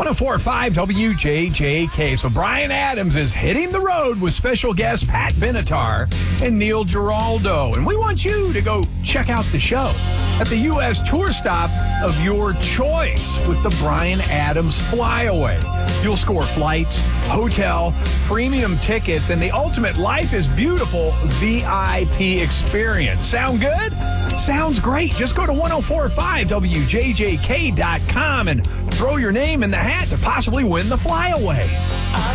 104.5 WJJK. So Bryan Adams is hitting the road with special guests Pat Benatar and Neil Giraldo. And we want you to go check out the show at the U.S. tour stop of your choice with the Bryan Adams Flyaway. You'll score flights, hotel, premium tickets, and the ultimate Life is Beautiful VIP experience. Sound good? Sounds great. Just go to 1045WJJK.com and throw your name in the hat to possibly win the Flyaway.